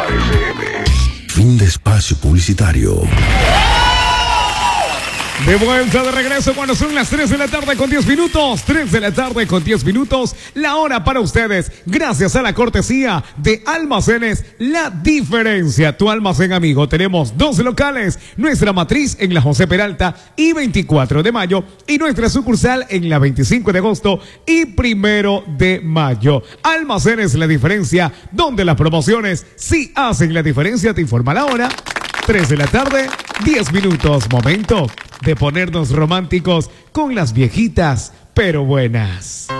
Fin de espacio publicitario. De vuelta, de regreso cuando son las 3 de la tarde con 10 minutos. 3 de la tarde con 10 minutos. La hora para ustedes. Gracias a la cortesía de Almacenes La Diferencia. Tu almacén amigo. Tenemos 2 locales. Nuestra matriz en la José Peralta y 24 de mayo. Y nuestra sucursal en la 25 de agosto y 1 de mayo. Almacenes La Diferencia. Donde las promociones sí hacen la diferencia. Te informa la hora. 3 de la tarde, 10 minutos. Momento de ponernos románticos con las viejitas, pero buenas.